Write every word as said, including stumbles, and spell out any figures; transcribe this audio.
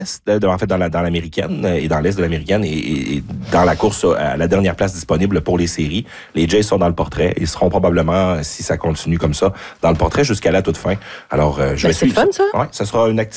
De, en fait, dans, la, dans l'américaine et dans l'est de l'américaine et, et dans la course à la dernière place disponible pour les séries. Les Jays sont dans le portrait. Ils seront probablement, si ça continue comme ça, dans le portrait jusqu'à la toute fin. Alors, euh, je ben, vais c'est le fun, ça? Oui, ça sera une activité.